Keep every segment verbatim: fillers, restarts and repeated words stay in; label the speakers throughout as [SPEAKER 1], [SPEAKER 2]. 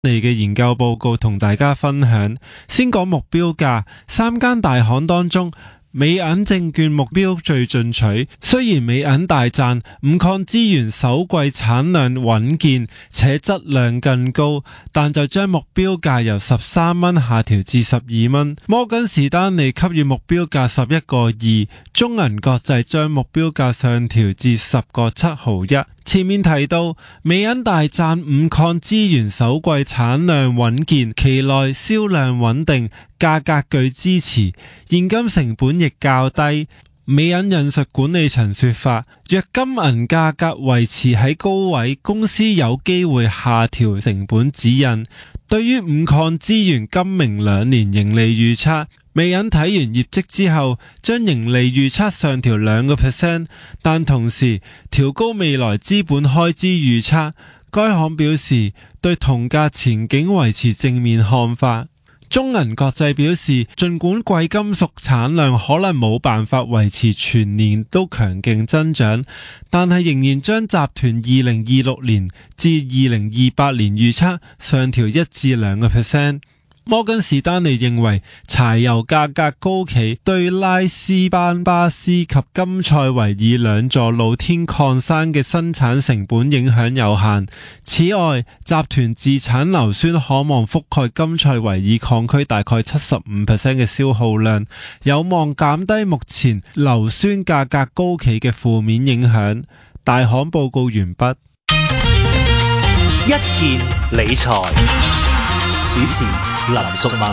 [SPEAKER 1] 嚟嘅研究報告同大家分享。先講目標價，三間大行當中，美銀證券目標最進取，雖然美銀大讚五礦資源首季產量穩健且質量更高，但就將目標價由十三蚊下調至十二蚊。摩根士丹利給予目標價十一個二，中銀國際將目標價上調至十個七毫一。前面提到，美銀大讚五礦資源首季產量穩健，期內銷量穩定，價格具支持，現金成本亦較低。美銀引述管理層說法，若金銀價格維持喺高位，公司有機會下調成本指引。對於五礦資源今明兩年盈利預測，美銀睇完業績之後，將盈利預測上調兩個 percent， 但同時調高未來資本開支預測。該行表示對銅價前景維持正面看法。中銀國際表示，儘管貴金屬產量可能冇辦法維持全年都強勁增長，但係仍然將集團二零二六年至二零二八年預測上調一至兩個 percent。摩根士丹利認為柴油價格高企對拉斯班巴斯及金塞維爾兩座露天礦山嘅生產成本影響有限。此外，集團自產硫酸可望覆蓋金塞維爾礦區大概七十五 percent 嘅消耗量，有望減低目前硫酸價格高企嘅負面影響。大行報告完畢。
[SPEAKER 2] 一件理財主持林淑敏。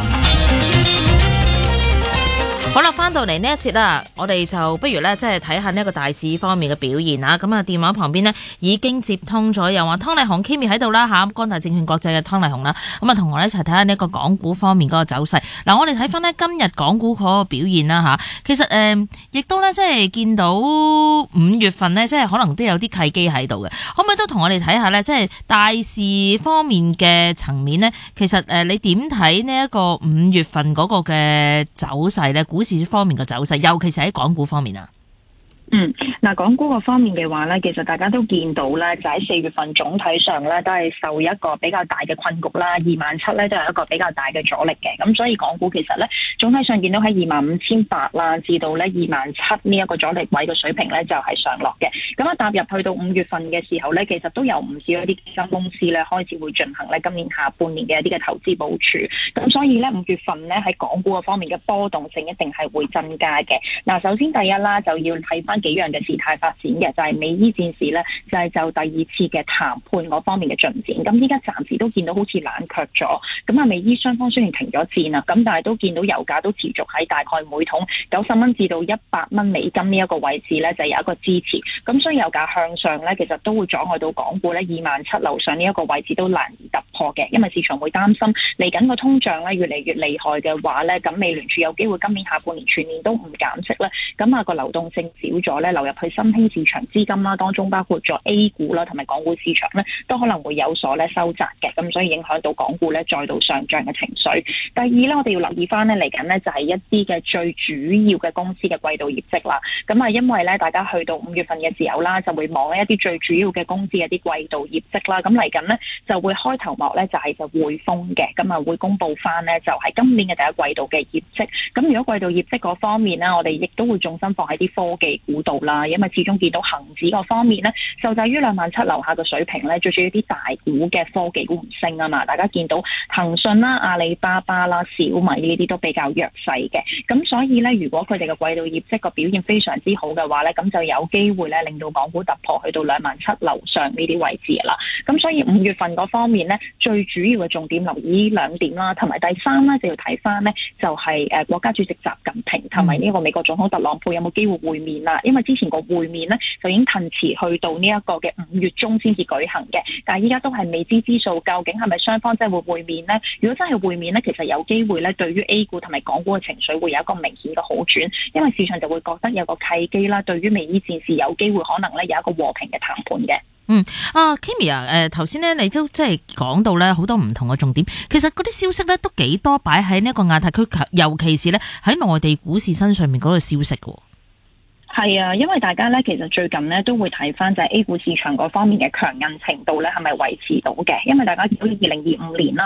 [SPEAKER 3] 好啦，翻到嚟呢一節啦，我哋就不如咧，即係睇下呢一個大市方面嘅表現啊。咁啊，電話旁邊呢已經接通咗，又話湯麗紅 Kimi 喺度啦吓，光大證券國際嘅湯麗紅啦。咁啊，同我哋一齊睇下呢一個港股方面嗰個走勢。嗱，我哋睇翻呢今日港股嗰個表現啦吓，其實誒，亦、呃、都咧即係見到五月份呢，即係可能都有啲契機喺度嘅。可唔可以都同我哋睇下呢？即係大市方面嘅層面呢？其實誒，你點睇呢一個五月份嗰個嘅走勢呢？股市方面嘅走勢，尤其是喺港股方面啊。
[SPEAKER 4] 嗯，嗱，港股個方面嘅話咧，其實大家都見到咧，就喺四月份總體上咧都係受一個比較大嘅困局啦，二萬七咧都係一個比較大嘅阻力嘅，咁所以港股其實咧總體上見到喺二萬五千八啦，至到咧二萬七呢一個阻力位嘅水平咧就係上落嘅。咁啊踏入去到五月份嘅時候咧，其實都有唔少一啲基金公司咧開始會進行咧今年下半年嘅一啲嘅投資部署，咁所以咧五月份咧喺港股個方面嘅波動性一定係會增加嘅。嗱，首先第一啦，就要睇翻幾樣嘅事態發展嘅，就係、是、美伊戰事咧，就係、是、就第二次嘅談判嗰方面嘅進展。咁依家暫時都見到好似冷卻咗。咁啊，美伊雙方雖然停咗戰啦，咁但係都見到油價都持續喺大概每桶九十蚊至到一百蚊美金呢一個位置咧，就有一個支持。咁所以油價向上咧，其實都會阻礙到港股咧二萬七樓上呢一個位置都難以突破嘅，因為市場會擔心嚟緊個通脹咧越嚟越厲害嘅話咧，咁美聯儲有機會今年下半年全年都唔減息咧，咁啊個流動性少咗咧，流入去新興市場資金啦，當中包括咗 A 股啦同埋港股市場咧，都可能會有所咧收窄嘅，咁所以影響到港股咧再度上漲嘅情緒。第二咧，我哋要留意翻咧嚟緊咧就係一啲嘅最主要嘅公司嘅季度業績啦。咁啊，因為咧大家去到五月份嘅時候啦，就會望一啲最主要嘅公司一啲季度業績啦。咁嚟緊咧就會開頭幕咧就係就匯豐嘅，咁啊會公布翻咧就係今年嘅第一季度嘅業績。咁如果季度業績嗰方面咧，我哋亦都會重心放喺啲科技股度啦，因為始終見到恒指嗰方面咧受制於兩萬七樓下嘅水平咧，最主要啲大股嘅科技股唔升啊嘛。大家見到騰訊啦、阿里巴巴啦、小米呢啲都比較弱勢嘅，咁所以咧如果佢哋嘅季度業績個表現非常之好嘅話咧，咁就有機會咧令到港股突破去到兩萬七樓上呢啲位置啦。咁所以五月份嗰方面咧，最主要嘅重點留意兩點啦，同埋第三咧就要睇翻咧就係誒國家主席習近平同埋呢個美國總統特朗普有冇機會會面啦。因為之前個會面咧就已經褪遲去到呢一個嘅五月中先至舉行嘅，但係依家都係未知之數，究竟係咪雙方真係會會面呢？如果真係會面咧，其實有機會咧對於 A 股同埋港股嘅情緒會有一個明顯嘅好轉，因為市場就會覺得有個契機啦，對於美伊戰事有機會可能咧有一個和平嘅談判嘅。
[SPEAKER 3] 嗯，啊 Kimi 啊，誒頭先咧你都即係講到咧好多唔同嘅重點，其實嗰啲消息咧都幾多擺喺呢一個亞太區，尤其是咧喺內地股市身上面嗰個消息嘅。
[SPEAKER 4] 係啊，因為大家咧其實最近咧都會睇翻就係 A 股市場嗰方面嘅強韌程度咧係咪維持到嘅，因為大家見到二零二五年啦。